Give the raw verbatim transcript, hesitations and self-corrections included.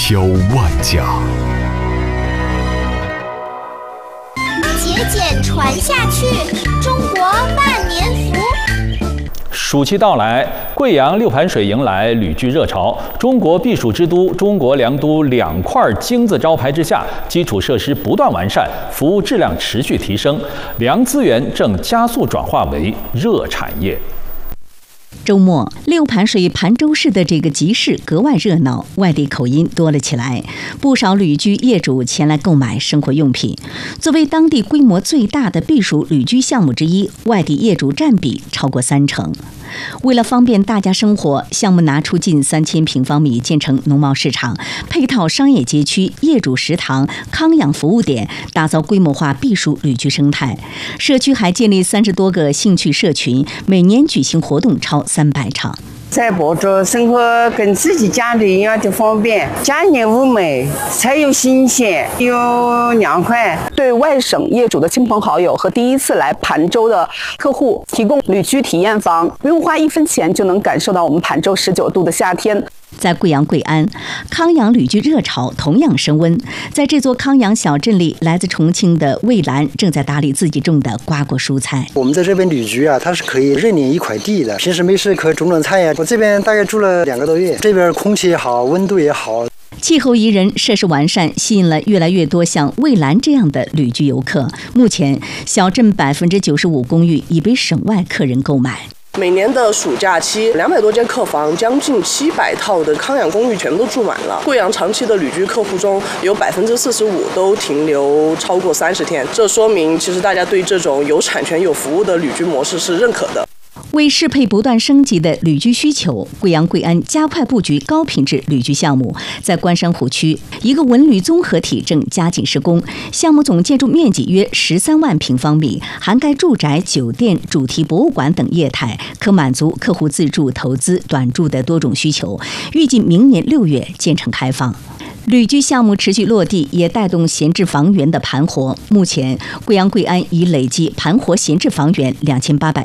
销万家。 节俭传下去，中国万年福。 暑期到来，贵阳六盘水迎来旅居热潮。中国避暑之都、中国良都两块金字招牌之下，基础设施不断完善，服务质量持续提升，良资源正加速转化为热产业。 周末，六盘水盘州市的这个集市格外热闹，外地口音多了起来，不少旅居业主前来购买生活用品。作为当地规模最大的避暑旅居项目之一，外地业主占比超过三成。为了方便大家生活，项目拿出近三千平方米建成农贸市场、配套商业街区、业主食堂、康养服务点，打造规模化避暑旅居生态。社区还建立三十多个兴趣社群，每年举行活动超三百场。 在博主生活跟自己家里一样的方便，家里物美，菜又新鲜又凉快。 对外省业主的亲朋好友和第一次来盘州的客户提供旅居体验房，不用花一分钱就能感受到我们盘州十九度的夏天。 在贵阳贵安，康养旅居热潮同样升温。在这座康养小镇里，来自重庆的魏兰正在打理自己种的瓜果蔬菜。 我们在这边旅居啊，它是可以认领一块地的，平时没事可以种种菜呀。我这边大概住了两个多月，这边空气也好，温度也好。 气候宜人，设施完善，吸引了越来越多像魏兰这样的旅居游客。目前，小镇百分之九十五公寓已被省外客人购买。 每年的暑假期，两百多间客房，将近七百套的康养公寓全都住满了。贵阳长期的旅居客户中，有百分之四十五都停留超过三十天，这说明其实大家对这种有产权、有服务的旅居模式是认可的。 为适配不断升级的旅居需求，贵阳贵安加快布局高品质旅居项目。在关山湖区，一个文旅综合体正加紧施工，项目总建筑面积约十三万平方米，涵盖住宅、酒店、主题博物馆等业态，可满足客户自住、投资、短住的多种需求。预计明年六月建成开放。旅居项目持续落地，也带动闲置房源的盘活。目前，贵阳贵安已累计盘活闲置房源两千八百